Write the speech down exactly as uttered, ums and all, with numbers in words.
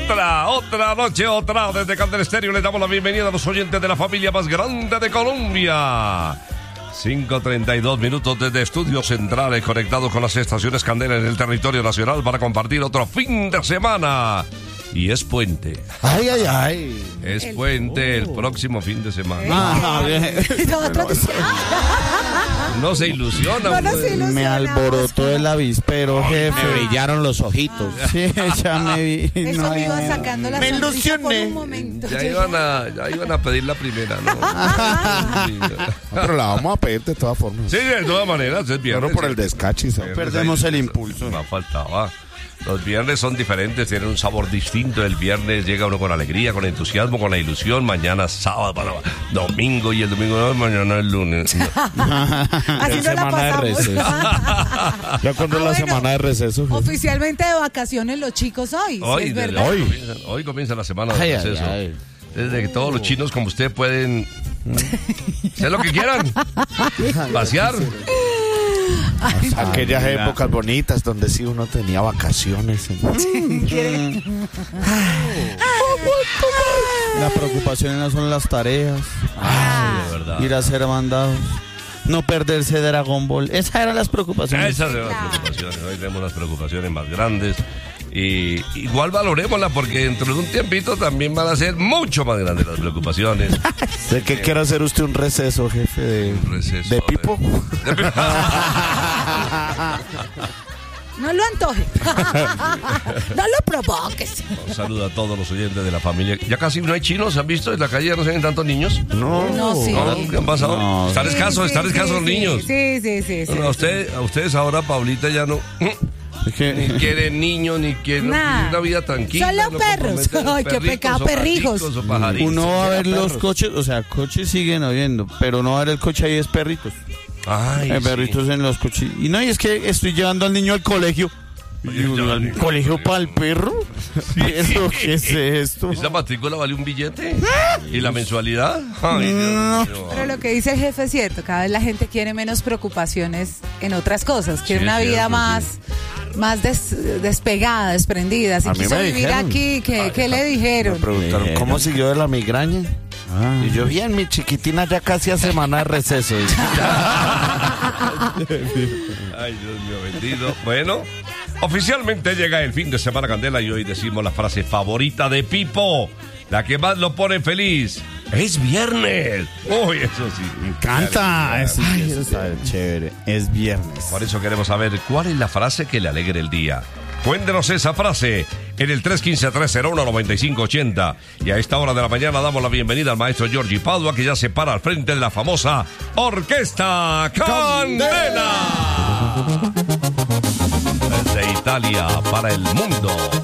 otra, otra noche, otra. Desde Candela Estéreo le damos la bienvenida a los oyentes de la familia más grande de Colombia. cinco treinta y dos minutos desde Estudios Centrales, conectados con las estaciones Candela en el territorio nacional para compartir otro fin de semana. Y es puente. Ay, ay, ay. Es el... puente el próximo fin de semana. Ah, bien. No se ilusiona. No, no se ilusiona. Me alborotó el avispero, jefe. Me brillaron los ojitos. Sí, ya me vi. Eso no, me iba no, sacando la me sonrisa por ilusioné. un momento. Ya iban, a, ya iban a pedir la primera, ¿no? Pero la vamos a pedir de todas formas. Sí, de todas maneras, es viernes. Solo por el descache. Perdemos el impulso. Me faltaba. Los viernes son diferentes, tienen un sabor distinto. El viernes llega uno con alegría, con entusiasmo, con la ilusión. Mañana sábado, bueno, domingo, y el domingo no, mañana es lunes. No. Así no la pasamos. Ya cuando Ah, es la bueno, semana de receso. Oficialmente de vacaciones los chicos hoy. Hoy, ¿sí es desde- verdad? hoy, comienza, hoy comienza la semana de Ay, ay, receso. ay. Desde que todos los chinos como usted pueden hacer lo que quieran. Pasear. Ay, Aquellas épocas bonitas donde sí uno tenía vacaciones. ¿quiere? La preocupación no son las tareas. Ay, de verdad. Ir a ser mandados. No perderse Dragon Ball. Esas eran las preocupaciones. Esas son las preocupaciones. Hoy tenemos las preocupaciones más grandes. Y igual valorémosla porque dentro de un tiempito también van a ser mucho más grandes las preocupaciones. ¿De qué quiere hacer usted un receso, jefe? ¿De, Un receso, de Pipo? De Pipo. No lo antoje. No lo provoques. Un saludo a todos los oyentes de la familia. Ya casi no hay chinos, ¿han visto? En la calle ya no se ven tantos niños. No. No, sí. ¿No? ¿Qué han pasado? No. Están escasos, Sí, están sí, escasos sí, los niños. Sí, sí, sí. sí. Bueno, a, usted, a ustedes ahora, Paulita, ya no... Es que- Ni quieren niños, ni quieren Nah. una vida tranquila. Solo no perros. comprometen Ay, qué perritos pecado, o perrijos. gaticos o pajaritos. Uno va a ver perros. los coches, o sea, coches siguen habiendo, pero no va a ver el coche ahí es perritos. Ay, Hay sí. perritos en los coches. Y no, y es que estoy llevando al niño al colegio. Oye, ¿Y uno ya, al ya, colegio ya. para el perro? ¿Pero qué es esto? ¿Esa matrícula vale un billete? ¿Y la mensualidad? Ay, Dios mío. Pero lo que dice el jefe es cierto, cada vez la gente quiere menos preocupaciones en otras cosas, quiere Sí, una es vida cierto, más, más des- despegada, desprendida. Si A mí quiso me vivir dijeron. aquí, ¿qué, ¿qué le Me dijeron? preguntaron, ¿cómo siguió de la migraña? Ah. Y yo, bien, mi chiquitina ya casi a semana de receso. Ay, Dios mío, bendito. Bueno, oficialmente llega el fin de semana Candela y hoy decimos la frase favorita de Pipo, la que más lo pone feliz. Es viernes. Uy, eso sí. Me encanta. Es, ay, eso está chévere. Es viernes. Por eso queremos saber cuál es la frase que le alegre el día. Cuéntenos esa frase en el tres uno cinco, tres cero uno, nueve cinco ocho cero. Y a esta hora de la mañana damos la bienvenida al maestro Giorgi Padua, que ya se para al frente de la famosa Orquesta Candela. Desde Italia para el mundo.